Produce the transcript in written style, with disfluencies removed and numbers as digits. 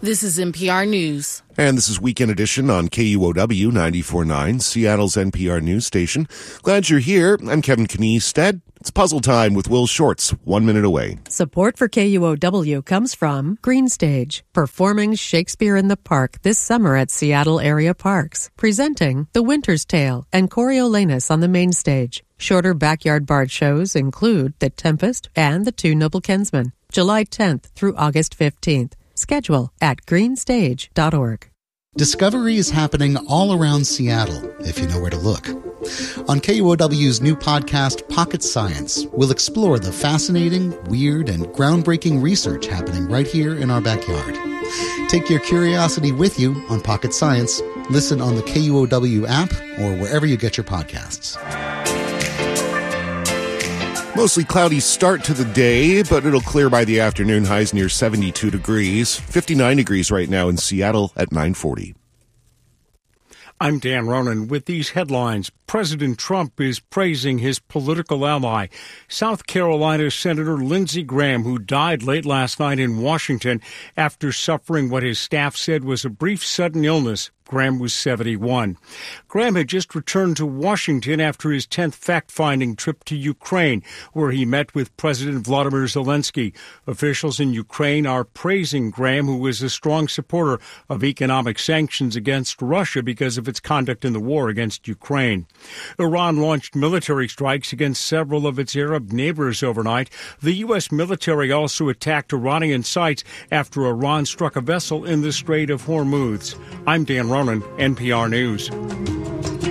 This is NPR News. And this is Weekend Edition on KUOW 94.9, Seattle's NPR news station. Glad you're here. I'm Kevin Kniestead. It's puzzle time with Will Shortz, 1 minute away. Support for KUOW comes from Green Stage, performing Shakespeare in the Park this summer at Seattle area parks. Presenting The Winter's Tale and Coriolanus on the main stage. Shorter backyard bard shows include The Tempest and The Two Noble Kinsmen, July 10th through August 15th. Schedule at greenstage.org. Discovery is happening all around Seattle, if you know where to look. On KUOW's new podcast, Pocket Science, we'll explore the fascinating, weird, and groundbreaking research happening right here in our backyard. Take your curiosity with you on Pocket Science. Listen on the KUOW app or wherever you get your podcasts. Mostly cloudy start to the day, but it'll clear by the afternoon. Highs near 72 degrees. 59 degrees right now in Seattle at 9:40. I'm Dan Ronan with these headlines. President Trump is praising his political ally, South Carolina Senator Lindsey Graham, who died late last night in Washington after suffering what his staff said was a brief sudden illness. Graham was 71. Graham had just returned to Washington after his 10th fact-finding trip to Ukraine, where he met with President Vladimir Zelensky. Officials in Ukraine are praising Graham, who is a strong supporter of economic sanctions against Russia because of its conduct in the war against Ukraine. Iran launched military strikes against several of its Arab neighbors overnight. The U.S. military also attacked Iranian sites after Iran struck a vessel in the Strait of Hormuz. I'm Dan Ronan, NPR News.